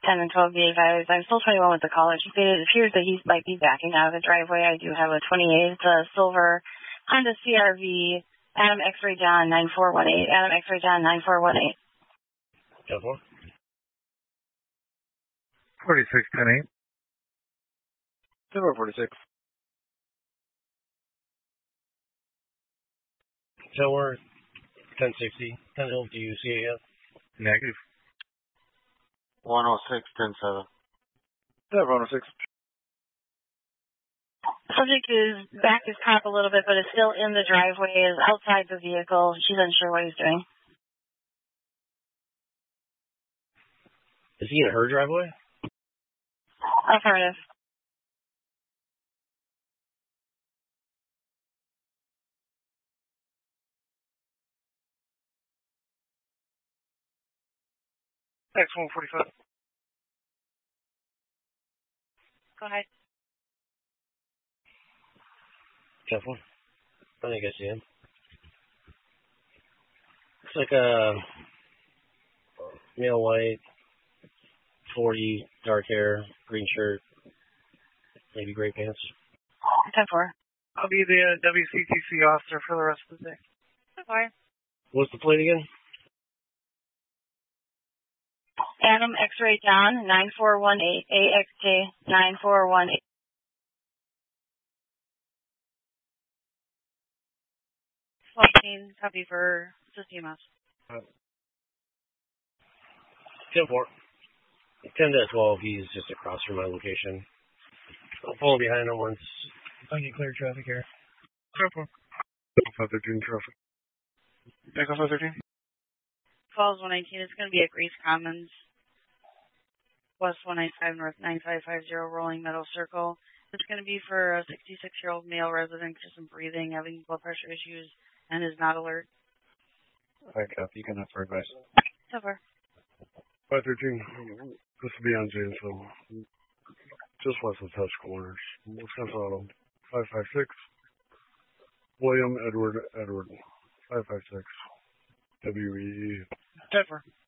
10 and 12 B5. I'm still 21 with the caller. It appears that he might be backing out of the driveway. I do have a 28 silver Honda CRV, Adam X-Ray John 9418. Adam X-Ray John 9418. Just one. 4610-8. Silver 46. Silver 1060. 10 do you see it yet? Negative. 106-10-7. Silver 106. Subject is back his top a little bit, but is still in the driveway, is outside the vehicle. She's unsure what he's doing. Is he in her driveway? Affirmative. X145. Go ahead. Just one. I think I see him. Looks like a male white, 40, dark hair, green shirt, maybe gray pants. 10-4. I'll be the WCTC officer for the rest of the day. 10-4. What's the plate again? Adam X-Ray John 9418. AXJ 9418. Copy for Sistemas. 10-4. 10 to 12, he's just across from my location. I'll pull behind him once I get clear traffic here. 10-4. 513 traffic. Echo 513. Falls 119. It's going to be at Grace Commons. West 195 North 9550 Rolling Meadow Circle. It's going to be for a 66-year-old male resident, just some breathing, having blood pressure issues, and is not alert. Alright, copy. You can have for advice. So far. 513. This will be on Janesville. Just west of Touch Corners. Wisconsin Auto. 556. William Edward. 556. WEE. 10-4.